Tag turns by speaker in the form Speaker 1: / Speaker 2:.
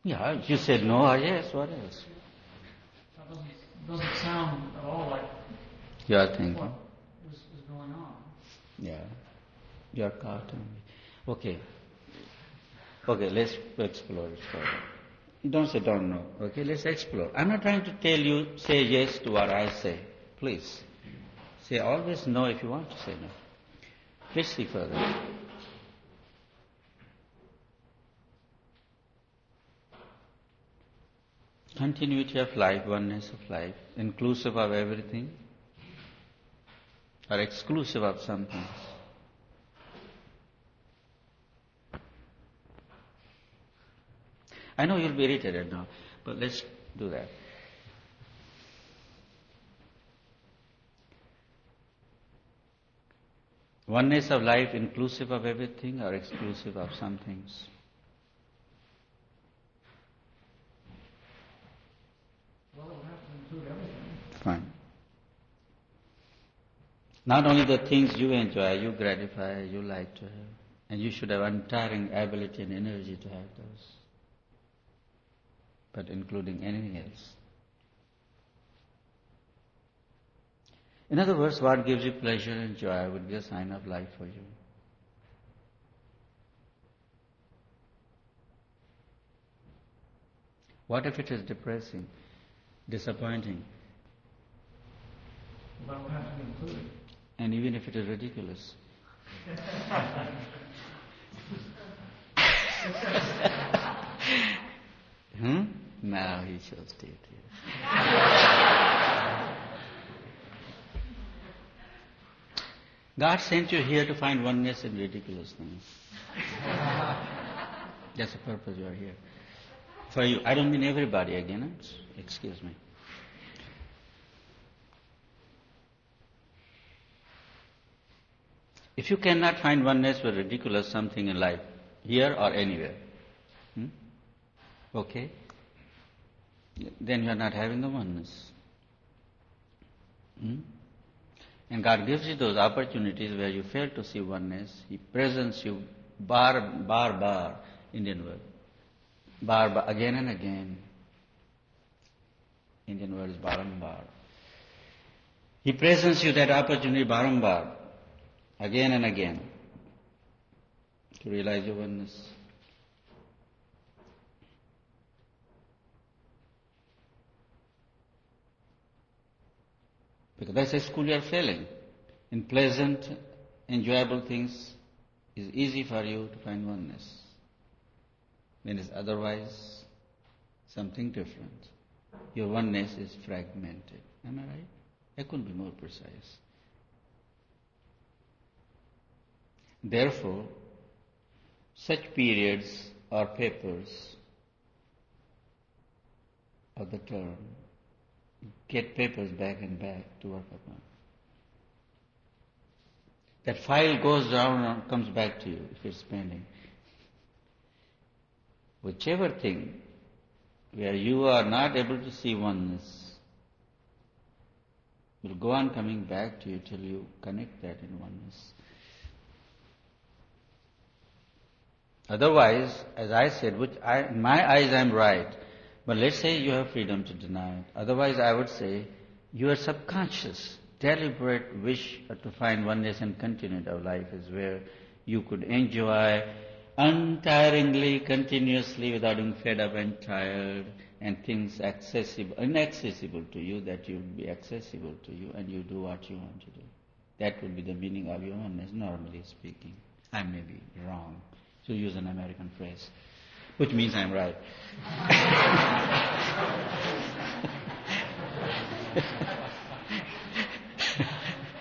Speaker 1: Yeah, you said no or yes, what else?
Speaker 2: That doesn't sound at all like
Speaker 1: You are thinking.
Speaker 2: what is going on.
Speaker 1: Yeah, you are caught in it. Okay. Okay, let's explore it further. You don't say don't know. Okay, let's explore. I'm not trying to tell you say yes to what I say. Please. Say always no if you want to say no. Let's see further. Continuity of life, oneness of life, inclusive of everything, or exclusive of some things. I know you'll be irritated now, but let's do that. Oneness of life inclusive of everything or exclusive of some things?
Speaker 2: Well, it would have to include everything.
Speaker 1: Fine. Not only the things you enjoy, you gratify, you like to have, and you should have untiring ability and energy to have those, but including anything else. In other words, what gives you pleasure and joy would be a sign of life for you. What if it is depressing, disappointing?
Speaker 2: Well, that would have to be included.
Speaker 1: And even if it is ridiculous? Now he shall stay here. God sent you here to find oneness in ridiculous things. That's the purpose you are here. For you, I don't mean everybody again, excuse me. If you cannot find oneness with ridiculous something in life, here or anywhere, okay, then you are not having the oneness. And God gives you those opportunities where you fail to see oneness. He presents you bar, Indian word. Bar, again and again. Indian word is barambar. He presents you that opportunity barambar, again and again, to realize your oneness. Because that's a school you are failing. In pleasant, enjoyable things, it's easy for you to find oneness. When it's otherwise something different, your oneness is fragmented. Am I right? I couldn't be more precise. Therefore, such periods or papers of the term, get papers back and back to work upon. That file goes down and comes back to you if it's pending. Whichever thing where you are not able to see oneness will go on coming back to you till you connect that in oneness. Otherwise, as I said, in my eyes I am right, but let's say you have freedom to deny it. Otherwise, I would say your subconscious, deliberate wish to find oneness and continuity of life is where you could enjoy untiringly, continuously, without being fed up and tired, and things inaccessible to you, that you will be accessible to you, and you do what you want to do. That would be the meaning of your oneness, normally speaking. I may be wrong, to use an American phrase, which means I'm right.